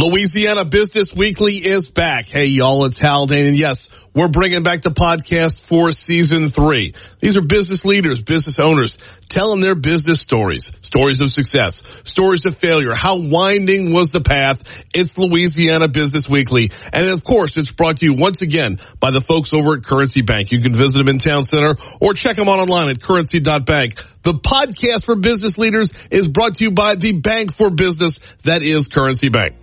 Louisiana Business Weekly is back. Hey, y'all, it's Haldane. And yes, we're bringing back the podcast for season 3. These are business leaders, business owners, telling their business stories, stories of success, stories of failure. How winding was the path? It's Louisiana Business Weekly. And of course, it's brought to you once again by the folks over at Currency Bank. You can visit them in Town Center or check them out online at currency.bank. The podcast for business leaders is brought to you by the bank for business that is Currency Bank.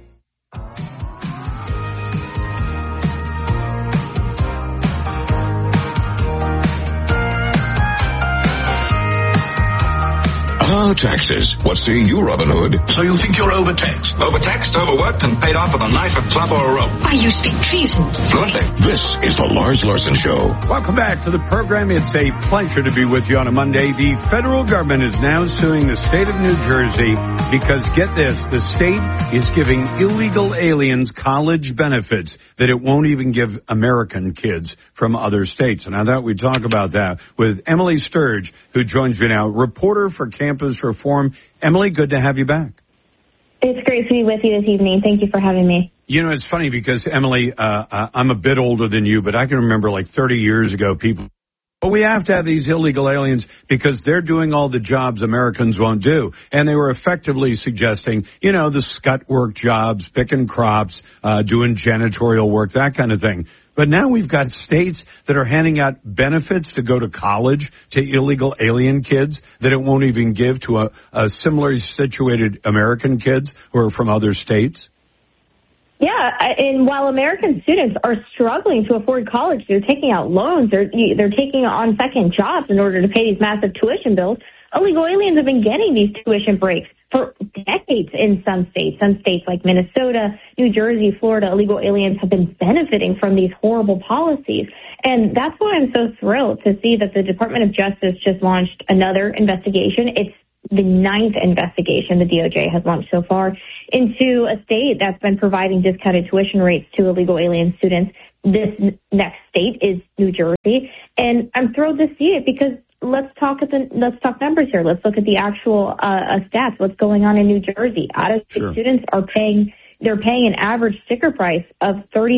Taxes. What say you, Robin Hood? So you think you're overtaxed? Overtaxed, overworked, and paid off with a knife, a club, or a rope. Why, you speak treason. Fluently. This is the Lars Larson Show. Welcome back to the program. It's a pleasure to be with you on a Monday. The federal government is now suing the state of New Jersey because, get this, the state is giving illegal aliens college benefits that it won't even give American kids from other states. And I thought we'd talk about that with Emily Sturge, who joins me now, reporter for Campus Reform. Emily, good to have you back. It's great to be with you this evening. Thank you for having me. You know, it's funny because, Emily, I'm a bit older than you, but I can remember like 30 years ago, people, but we have to have these illegal aliens because they're doing all the jobs Americans won't do. And they were effectively suggesting, you know, the scut work jobs, picking crops, doing janitorial work, that kind of thing. But now we've got states that are handing out benefits to go to college to illegal alien kids that it won't even give to a similarly situated American kids who are from other states. Yeah, and while American students are struggling to afford college, they're taking out loans, they're taking on second jobs in order to pay these massive tuition bills. Illegal aliens have been getting these tuition breaks for decades in some states like Minnesota, New Jersey, Florida. Illegal aliens have been benefiting from these horrible policies. And that's why I'm so thrilled to see that the Department of Justice just launched another investigation. It's the 9th investigation the DOJ has launched so far into a state that's been providing discounted tuition rates to illegal alien students. This next state is New Jersey. And I'm thrilled to see it because let's talk numbers here. Let's look at the actual stats. What's going on in New Jersey? Out-of-state students are paying an average sticker price of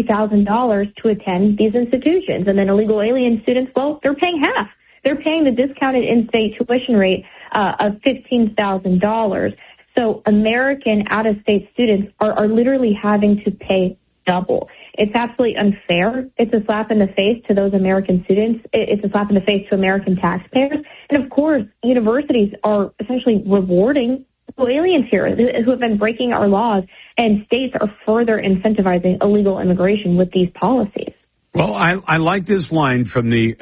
$30,000 to attend these institutions. And then illegal alien students, well, they're paying half. They're paying the discounted in-state tuition rate of $15,000. So American out-of-state students are literally having to pay double. It's absolutely unfair. It's a slap in the face to those American students. It's a slap in the face to American taxpayers. And of course, universities are essentially rewarding aliens here who have been breaking our laws, and states are further incentivizing illegal immigration with these policies. Well, I like this line from the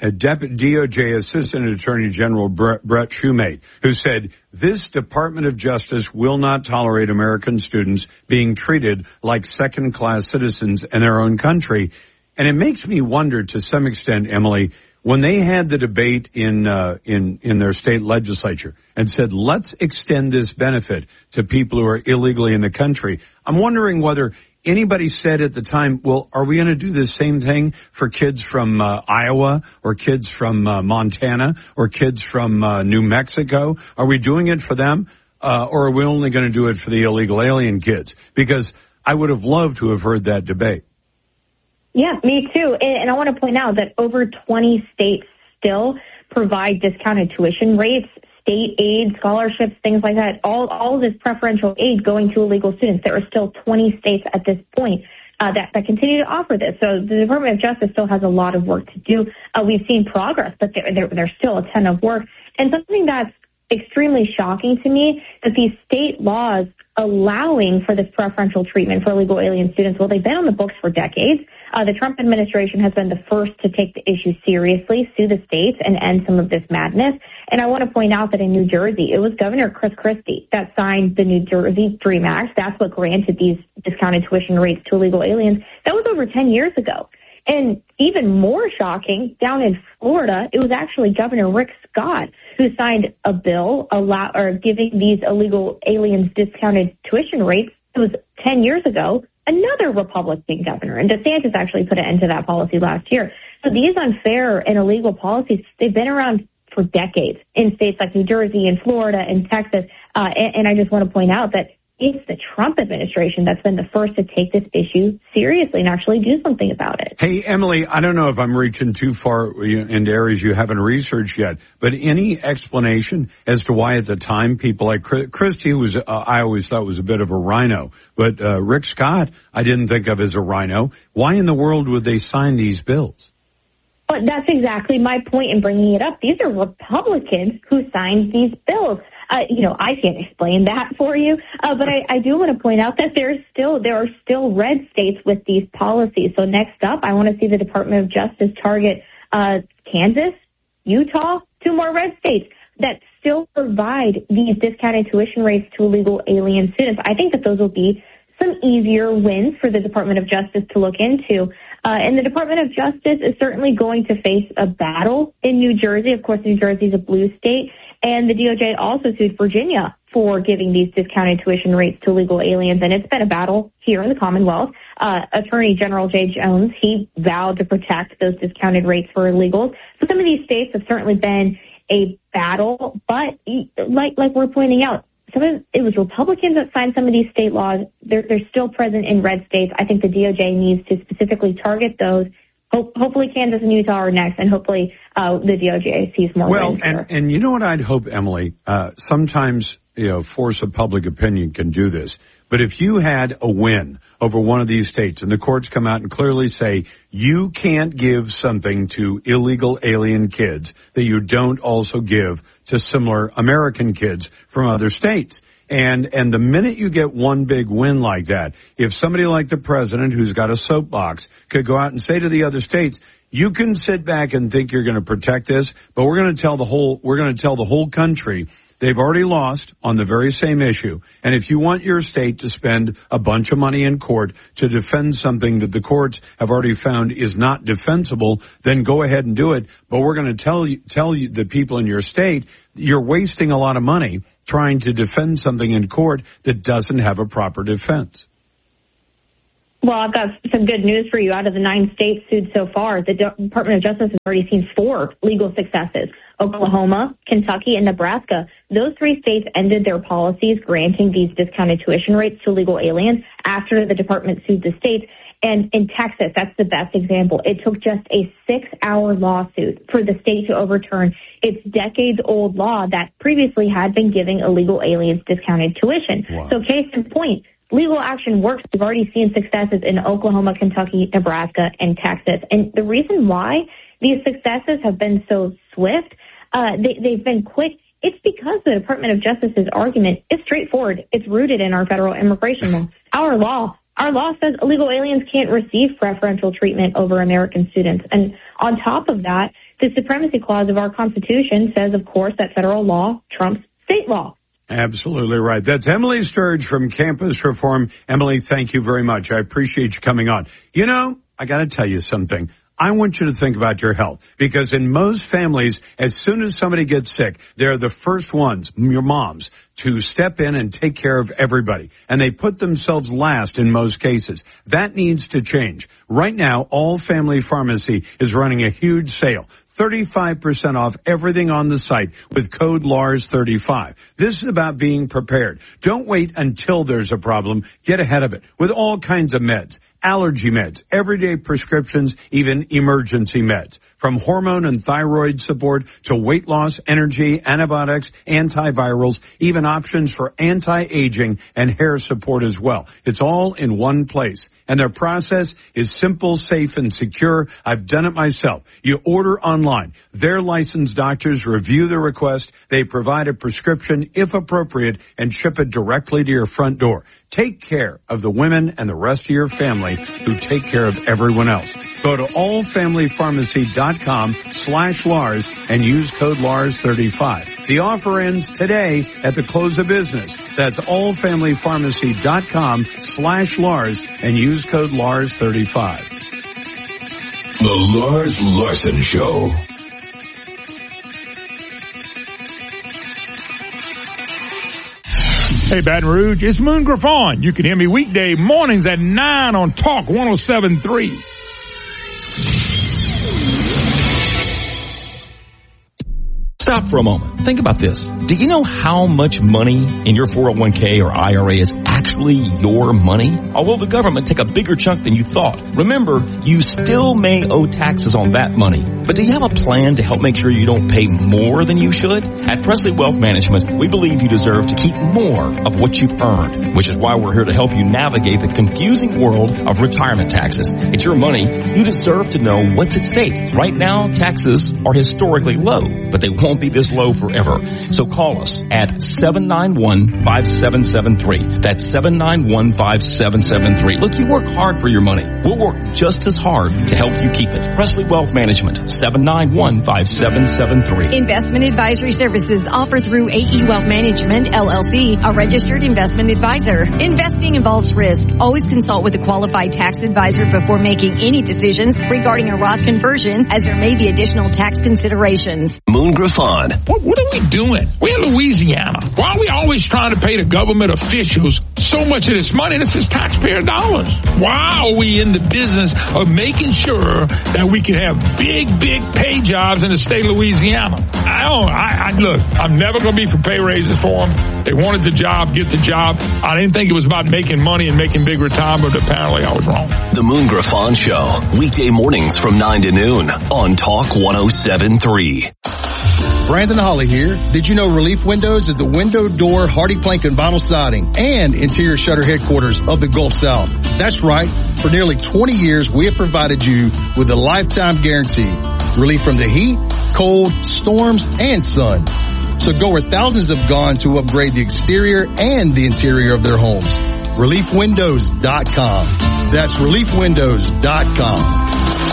DOJ Assistant Attorney General Brett Shumate, who said, this Department of Justice will not tolerate American students being treated like second-class citizens in their own country. And it makes me wonder to some extent, Emily, when they had the debate in their state legislature and said, let's extend this benefit to people who are illegally in the country, I'm wondering whether anybody said at the time, well, are we going to do the same thing for kids from Iowa or kids from Montana or kids from New Mexico? Are we doing it for them or are we only going to do it for the illegal alien kids? Because I would have loved to have heard that debate. Yeah, me too. And I want to point out that over 20 states still provide discounted tuition rates, state aid, scholarships, things like that, all of this preferential aid going to illegal students. There are still 20 states at this point that continue to offer this. So the Department of Justice still has a lot of work to do. We've seen progress, but there's still a ton of work. And something that's extremely shocking to me, that these state laws allowing for this preferential treatment for illegal alien students, well, they've been on the books for decades. The Trump administration has been the first to take the issue seriously, sue the states, and end some of this madness. And I want to point out that in New Jersey, it was Governor Chris Christie that signed the New Jersey DREAM Act. That's what granted these discounted tuition rates to illegal aliens. That was over 10 years ago. And even more shocking, down in Florida, it was actually Governor Rick Scott who signed a bill giving these illegal aliens discounted tuition rates. It was 10 years ago. Another Republican governor, and DeSantis actually put an end to that policy last year. So these unfair and illegal policies, they've been around for decades in states like New Jersey and Florida and Texas. And I just want to point out that it's the Trump administration that's been the first to take this issue seriously and actually do something about it. Hey, Emily, I don't know if I'm reaching too far into areas you haven't researched yet, but any explanation as to why at the time people like Christie, who was, I always thought was a bit of a rhino, but Rick Scott, I didn't think of as a rhino. Why in the world would they sign these bills? But that's exactly my point in bringing it up. These are Republicans who signed these bills. I can't explain that for you, but I do want to point out that there are still red states with these policies. So next up, I want to see the Department of Justice target Kansas, Utah, 2 more red states that still provide these discounted tuition rates to illegal alien students. I think that those will be some easier wins for the Department of Justice to look into. And the Department of Justice is certainly going to face a battle in New Jersey. Of course, New Jersey is a blue state. And the DOJ also sued Virginia for giving these discounted tuition rates to illegal aliens. And it's been a battle here in the Commonwealth. Attorney General Jay Jones, he vowed to protect those discounted rates for illegals. So some of these states have certainly been a battle. But like we're pointing out, it was Republicans that signed some of these state laws. They're still present in red states. I think the DOJ needs to specifically target those. Hopefully Kansas and Utah are next, and hopefully the DOJ sees more. Well, and you know what I'd hope, Emily? Sometimes, force of public opinion can do this. But if you had a win over one of these states and the courts come out and clearly say you can't give something to illegal alien kids that you don't also give to similar American kids from other states. And the minute you get one big win like that, if somebody like the president who's got a soapbox could go out and say to the other states, you can sit back and think you're going to protect this, but we're going to tell the whole country they've already lost on the very same issue. And if you want your state to spend a bunch of money in court to defend something that the courts have already found is not defensible, then go ahead and do it. But we're going to tell you the people in your state, you're wasting a lot of money trying to defend something in court that doesn't have a proper defense. Well, I've got some good news for you. Out of the 9 states sued so far, the Department of Justice has already seen 4 legal successes. Oklahoma, Kentucky, and Nebraska. Those 3 states ended their policies granting these discounted tuition rates to illegal aliens after the department sued the states. And in Texas, that's the best example. It took just a 6-hour lawsuit for the state to overturn its decades-old law that previously had been giving illegal aliens discounted tuition. Wow. So case in point, legal action works. We've already seen successes in Oklahoma, Kentucky, Nebraska, and Texas. And the reason why these successes have been so swift, they've been quick, it's because the Department of Justice's argument is straightforward. It's rooted in our federal immigration law. Our law says illegal aliens can't receive preferential treatment over American students. And on top of that, the supremacy clause of our Constitution says, of course, that federal law trumps state law. Absolutely right. That's Emily Sturge from Campus Reform. Emily, thank you very much. I appreciate you coming on. I got to tell you something. I want you to think about your health, because in most families, as soon as somebody gets sick, they're the first ones, your moms, to step in and take care of everybody. And they put themselves last in most cases. That needs to change. Right now, All Family Pharmacy is running a huge sale. 35% off everything on the site with code LARS35. This is about being prepared. Don't wait until there's a problem. Get ahead of it with all kinds of meds. Allergy meds, everyday prescriptions, even emergency meds. From hormone and thyroid support to weight loss, energy, antibiotics, antivirals, even options for anti-aging and hair support as well. It's all in one place. And their process is simple, safe, and secure. I've done it myself. You order online. Their licensed doctors review the request. They provide a prescription, if appropriate, and ship it directly to your front door. Take care of the women and the rest of your family who take care of everyone else. Go to allfamilypharmacy.com/Lars and use code LARS35. The offer ends today at the close of business. That's allfamilypharmacy.com/Lars and use code LARS35. The Lars Larson Show. Hey, Baton Rouge, it's Moon Griffon. You can hear me weekday mornings at 9 on Talk 107.3. Stop for a moment. Think about this. Do you know how much money in your 401k or IRA is actually your money? Or will the government take a bigger chunk than you thought? Remember, you still may owe taxes on that money. But do you have a plan to help make sure you don't pay more than you should? At Presley Wealth Management, we believe you deserve to keep more of what you've earned, which is why we're here to help you navigate the confusing world of retirement taxes. It's your money. You deserve to know what's at stake. Right now, taxes are historically low, but they won't be this low forever. So call us at 791-5773. That's 791-5773. Look, you work hard for your money. We'll work just as hard to help you keep it. Presley Wealth Management, 791-5773. Investment advisory services offered through AE Wealth Management, LLC, a registered investment advisor. Investing involves risk. Always consult with a qualified tax advisor before making any decisions regarding a Roth conversion, as there may be additional tax considerations. Moon Griffon. What are we doing? We're in Louisiana. Why are we always trying to pay the government officials so much of this money? This is taxpayer dollars. Why are we in the business of making sure that we can have big pay jobs in the state of Louisiana? Look, I'm never going to be for pay raises for them. They wanted the job, get the job. I didn't think it was about making money and making big retirement, but apparently I was wrong. The Moon Griffon Show, weekday mornings from 9 to noon on Talk 107.3. Brandon Holly here. Did you know Relief Windows is the window, door, hardy plank, and vinyl siding and interior shutter headquarters of the Gulf South? That's right. For nearly 20 years, we have provided you with a lifetime guarantee. Relief from the heat, cold, storms, and sun. So go where thousands have gone to upgrade the exterior and the interior of their homes. ReliefWindows.com. That's ReliefWindows.com.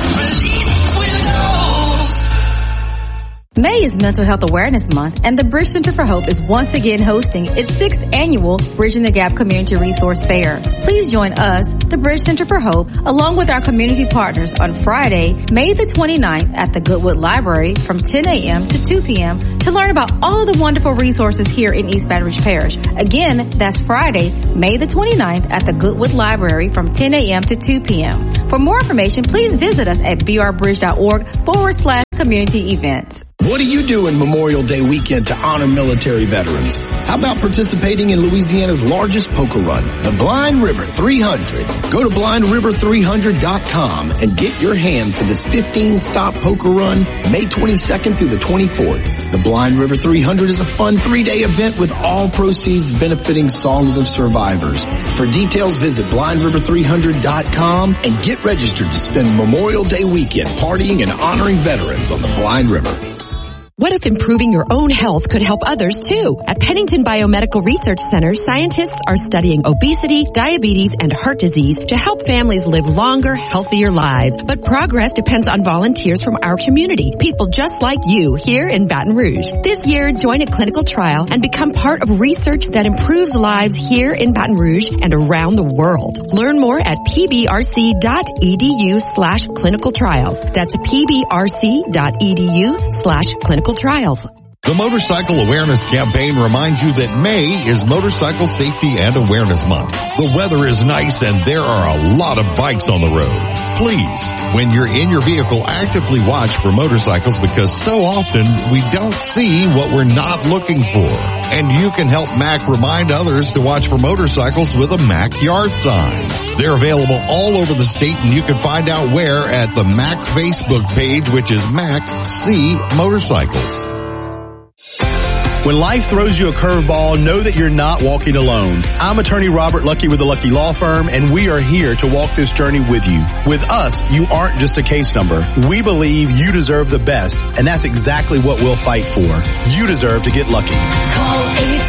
May is Mental Health Awareness Month, and the Bridge Center for Hope is once again hosting its 6th annual Bridging the Gap Community Resource Fair. Please join us, the Bridge Center for Hope, along with our community partners on Friday, May the 29th at the Goodwood Library from 10 a.m. to 2 p.m. to learn about all the wonderful resources here in East Baton Rouge Parish. Again, that's Friday, May the 29th at the Goodwood Library from 10 a.m. to 2 p.m. For more information, please visit us at brbridge.org/community events. What are you doing Memorial Day weekend to honor military veterans? How about participating in Louisiana's largest poker run, the Blind River 300? Go to blindriver300.com and get your hand for this 15-stop poker run, May 22nd through the 24th. The Blind River 300 is a fun 3-day event with all proceeds benefiting Songs of Survivors. For details, visit blindriver300.com and get registered to spend Memorial Day weekend partying and honoring veterans on the Blind River. What if improving your own health could help others too? At Pennington Biomedical Research Center, scientists are studying obesity, diabetes, and heart disease to help families live longer, healthier lives. But progress depends on volunteers from our community, people just like you here in Baton Rouge. This year, join a clinical trial and become part of research that improves lives here in Baton Rouge and around the world. Learn more at pbrc.edu/clinical trials. That's pbrc.edu/clinical trials. The Motorcycle Awareness Campaign reminds you that May is Motorcycle Safety and Awareness Month. The weather is nice and there are a lot of bikes on the road. Please, when you're in your vehicle, actively watch for motorcycles because so often we don't see what we're not looking for. And you can help MAC remind others to watch for motorcycles with a MAC yard sign. They're available all over the state and you can find out where at the MAC Facebook page, which is MAC See Motorcycles. When life throws you a curveball, know that you're not walking alone. I'm attorney Robert Lucky with the Lucky Law Firm, and we are here to walk this journey with you. With us, you aren't just a case number. We believe you deserve the best, and that's exactly what we'll fight for. You deserve to get lucky. Call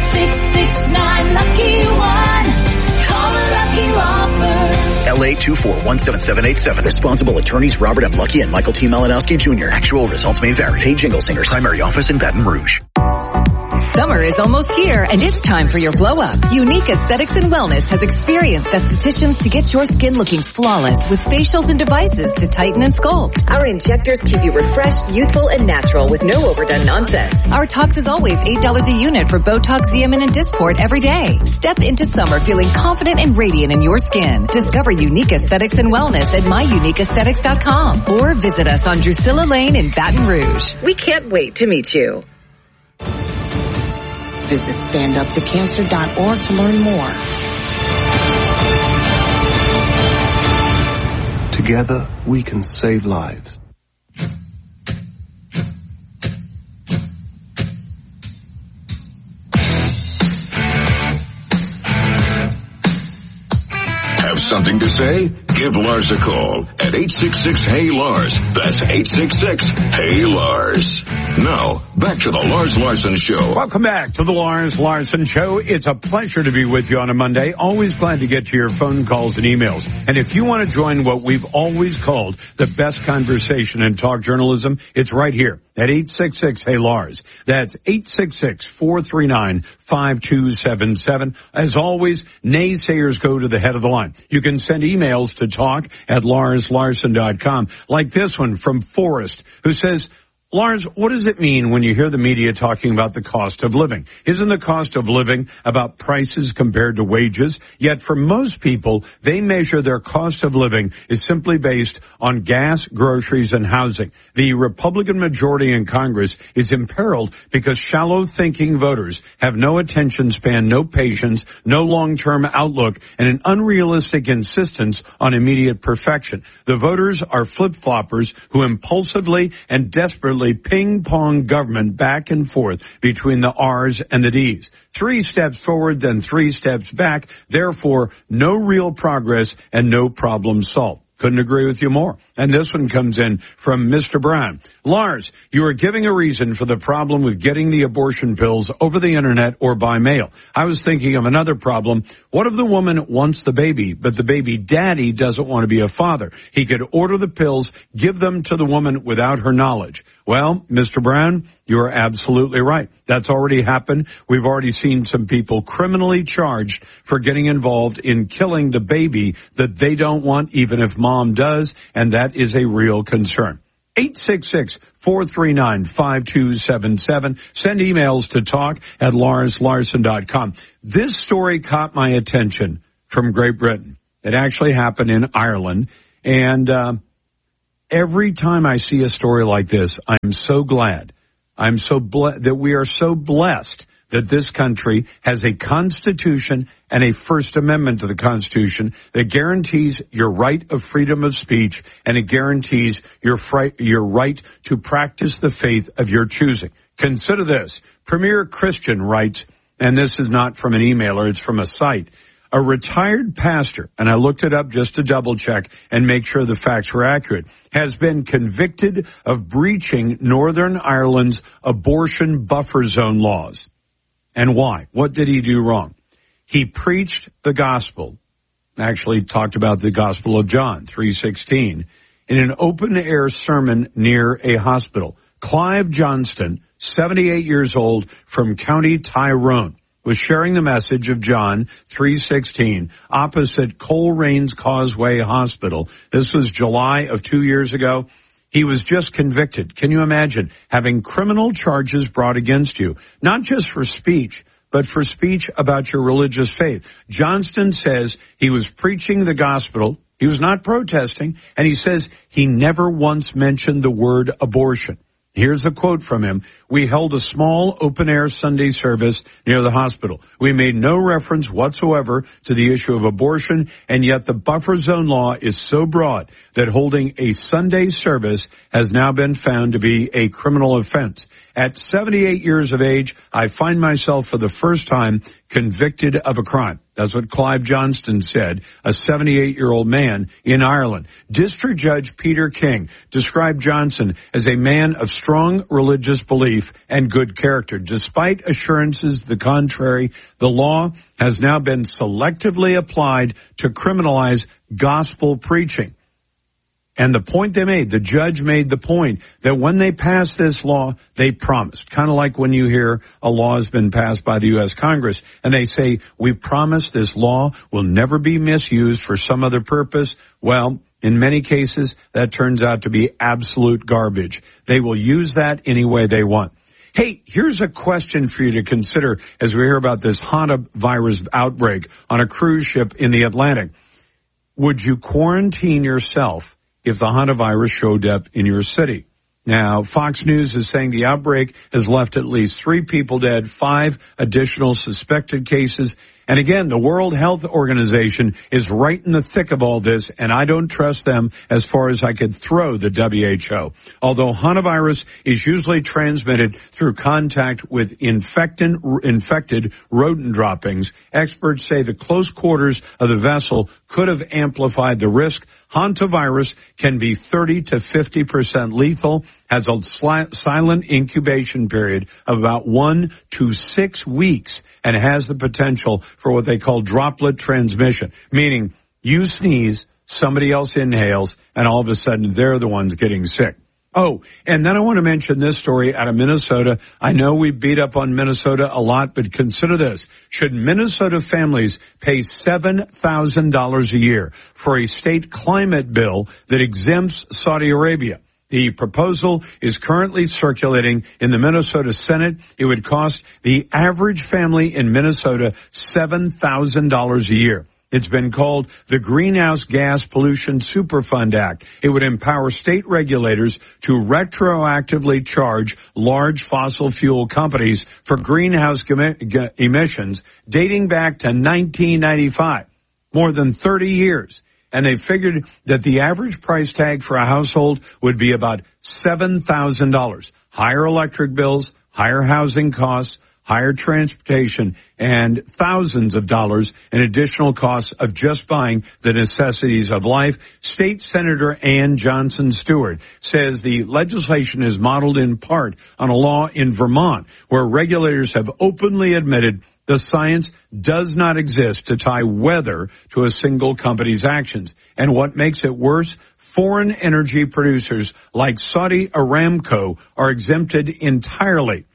866-9-LUCKY-1. Call a Lucky Law Firm. LA 2417787. Responsible attorneys Robert M. Lucky and Michael T. Malinowski Jr. Actual results may vary. Hey Jingle Singers. Primary office in Baton Rouge. Summer is almost here, and it's time for your glow-up. Unique Aesthetics and Wellness has experienced estheticians to get your skin looking flawless with facials and devices to tighten and sculpt. Our injectors keep you refreshed, youthful, and natural with no overdone nonsense. Our Tox is always $8 a unit for Botox, Xeomin, and Dysport every day. Step into summer feeling confident and radiant in your skin. Discover Unique Aesthetics and Wellness at myuniqueaesthetics.com or visit us on Drusilla Lane in Baton Rouge. We can't wait to meet you. Visit standuptocancer.org to learn more. Together, we can save lives. Have something to say? Give Lars a call at 866-HEY-LARS. That's 866-HEY-LARS. Now, back to the Lars Larson Show. Welcome back to the Lars Larson Show. It's a pleasure to be with you on a Monday. Always glad to get to your phone calls and emails. And if you want to join what we've always called the best conversation in talk journalism, it's right here at 866-HEY-LARS. That's 866-439-5277. As always, naysayers go to the head of the line. You can send emails to talk@LarsLarson.com, like this one from Forrest, who says, Lars, what does it mean when you hear the media talking about the cost of living? Isn't the cost of living about prices compared to wages? Yet for most people, they measure their cost of living is simply based on gas, groceries, and housing. The Republican majority in Congress is imperiled because shallow-thinking voters have no attention span, no patience, no long-term outlook, and an unrealistic insistence on immediate perfection. The voters are flip-floppers who impulsively and desperately ping-pong government back and forth between the R's and the D's. 3 steps forward, then 3 steps back. Therefore, no real progress and no problem solved. Couldn't agree with you more. And this one comes in from Mr. Brown. Lars, you are giving a reason for the problem with getting the abortion pills over the internet or by mail. I was thinking of another problem. What if the woman wants the baby, but the baby daddy doesn't want to be a father? He could order the pills, give them to the woman without her knowledge. Well, Mr. Brown, you're absolutely right. That's already happened. We've already seen some people criminally charged for getting involved in killing the baby that they don't want, even if mom does, and that is a real concern. 866-439-5277. Send emails to talk@LarsLarson.com. This story caught my attention from Great Britain. It actually happened in Ireland, and every time I see a story like this, I'm so glad. I'm so that we are so blessed that this country has a constitution and a First Amendment to the Constitution that guarantees your right of freedom of speech, and it guarantees your right to practice the faith of your choosing. Consider this. Premier Christian writes, and this is not from an emailer, it's from a site, a retired pastor, and I looked it up just to double check and make sure the facts were accurate, has been convicted of breaching Northern Ireland's abortion buffer zone laws. And why? What did he do wrong? He preached the gospel, actually talked about the Gospel of John 3:16, in an open-air sermon near a hospital. Clive Johnston, 78 years old, from County Tyrone, was sharing the message of John 3:16 opposite Coleraines Causeway Hospital. This was July of 2 years ago. He was just convicted. Can you imagine having criminal charges brought against you, not just for speech, but for speech about your religious faith? Johnston says he was preaching the gospel. He was not protesting, and he says he never once mentioned the word abortion. Here's a quote from him. We held a small open-air Sunday service near the hospital. We made no reference whatsoever to the issue of abortion, and yet the buffer zone law is so broad that holding a Sunday service has now been found to be a criminal offense. At 78 years of age, I find myself for the first time convicted of a crime. That's what Clive Johnston said, a 78-year-old man in Ireland. District Judge Peter King described Johnson as a man of strong religious belief and good character. Despite assurances to the contrary, the law has now been selectively applied to criminalize gospel preaching. And the point they made, the judge made the point that when they passed this law, they promised, kind of like when you hear a law has been passed by the U.S. Congress and they say, we promise this law will never be misused for some other purpose. Well, in many cases, that turns out to be absolute garbage. They will use that any way they want. Hey, here's a question for you to consider as we hear about this hantavirus outbreak on a cruise ship in the Atlantic. Would you quarantine yourself if the hantavirus showed up in your city? Now, Fox News is saying the outbreak has left at least 3 people dead, 5 additional suspected cases. And again, the World Health Organization is right in the thick of all this, and I don't trust them as far as I could throw the WHO. Although hantavirus is usually transmitted through contact with infected rodent droppings, experts say the close quarters of the vessel could have amplified the risk. Hantavirus can be 30 to 50% lethal, has a silent incubation period of about 1 to 6 weeks, and has the potential for what they call droplet transmission, meaning you sneeze, somebody else inhales, and all of a sudden they're the ones getting sick. Oh, and then I want to mention this story out of Minnesota. I know we beat up on Minnesota a lot, but consider this. Should Minnesota families pay $7,000 a year for a state climate bill that exempts Saudi Arabia? The proposal is currently circulating in the Minnesota Senate. It would cost the average family in Minnesota $7,000 a year. It's been called the Greenhouse Gas Pollution Superfund Act. It would empower state regulators to retroactively charge large fossil fuel companies for greenhouse emissions dating back to 1995, more than 30 years. And they figured that the average price tag for a household would be about $7,000. Higher electric bills, higher housing costs, higher transportation, and thousands of dollars in additional costs of just buying the necessities of life. State Senator Ann Johnson Stewart says the legislation is modeled in part on a law in Vermont where regulators have openly admitted the science does not exist to tie weather to a single company's actions. And what makes it worse, foreign energy producers like Saudi Aramco are exempted entirely.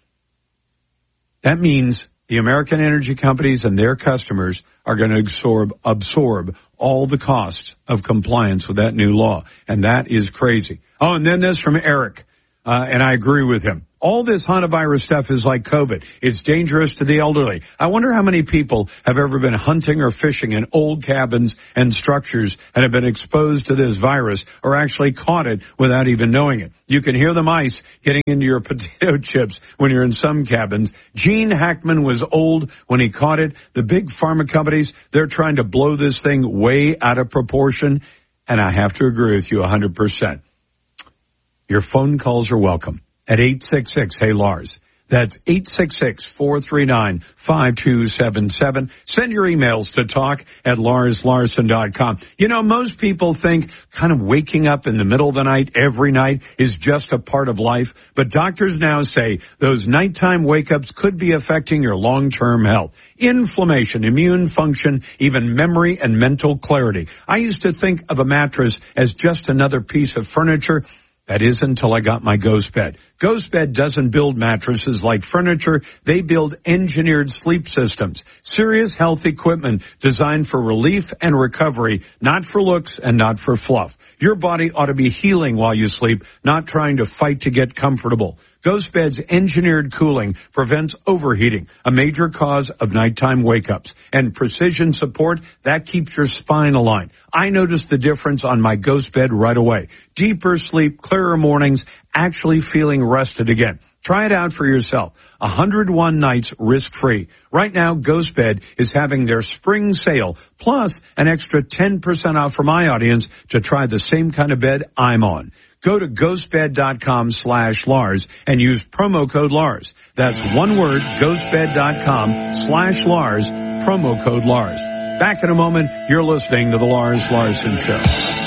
That means the American energy companies and their customers are going to absorb all the costs of compliance with that new law. And that is crazy. Oh, and then this from Eric, and I agree with him. All this hantavirus stuff is like COVID. It's dangerous to the elderly. I wonder how many people have ever been hunting or fishing in old cabins and structures and have been exposed to this virus or actually caught it without even knowing it. You can hear the mice getting into your potato chips when you're in some cabins. Gene Hackman was old when he caught it. The big pharma companies, they're trying to blow this thing way out of proportion. And I have to agree with you 100%. Your phone calls are welcome. At 866-HEY-LARS. That's 866-439-5277. Send your emails to talk@LarsLarson.com. You know, most people think kind of waking up in the middle of the night every night is just a part of life. But doctors now say those nighttime wake-ups could be affecting your long-term health. Inflammation, immune function, even memory and mental clarity. I used to think of a mattress as just another piece of furniture. That is until I got my Ghost Bed. Ghost Bed doesn't build mattresses like furniture. They build engineered sleep systems. Serious health equipment designed for relief and recovery, not for looks and not for fluff. Your body ought to be healing while you sleep, not trying to fight to get comfortable. Ghost Bed's engineered cooling prevents overheating, a major cause of nighttime wake-ups. And precision support, that keeps your spine aligned. I noticed the difference on my Ghost Bed right away. Deeper sleep, clearer mornings, actually feeling rested again. Try it out for yourself. 101 nights risk-free. Right now, Ghost Bed is having their spring sale, plus an extra 10% off for my audience to try the same kind of bed I'm on. Go to ghostbed.com/Lars and use promo code Lars. That's one word, ghostbed.com/Lars, promo code Lars. Back in a moment, you're listening to The Lars Larson Show.